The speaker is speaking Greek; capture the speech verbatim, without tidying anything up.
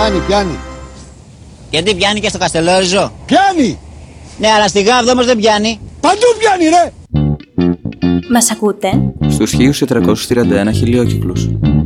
Πιάνει, πιάνει. Γιατί πιάνει και στο Καστελόριζο? Πιάνει! Ναι, αλλά στη Γάβδο όμως δεν πιάνει. Παντού πιάνει, ρε! Μας ακούτε? Στους χίλιους τετρακόσιους τριάντα ένα χιλιόκυκλους.